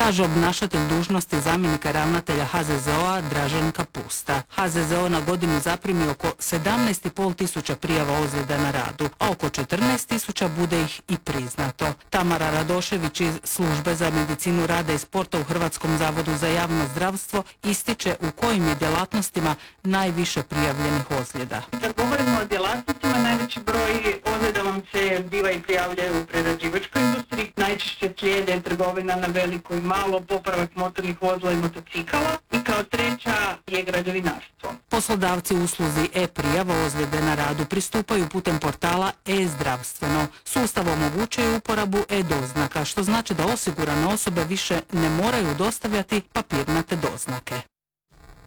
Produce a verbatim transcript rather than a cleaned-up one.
kaže obnašatelj dužnosti zamjenika ravnatelja H Z Z O-a Dražen Kapusta. H Z Z O na godinu zaprimi oko sedamnaest i pol tisuća prijava ozljeda na radu, a oko četrnaest tisuća bude ih i priznato. Tamara Radošević iz Službe za medicinu rada i sporta u Hrvatskom zavodu za javno zdravstvo ističe u kojim je djelatnostima najviše prijavljenih ozljeda. Kad govorimo o djelatnostima, najveći broj ozljeda vam se biva i prijavljaju u prerađivačkoj industriji. Najčešće slijede trgovina na veliko i malo, popravak motornih vozila i motocikala i kao treća je građevinarstvo. Poslodavci u usluzi e-prijava ozljede na radu pristupaju putem portala e-zdravstveno. Sustav omogućuje uporabu e-doznaka, što znači da osigurane osobe više ne moraju dostavljati papirnate doznake.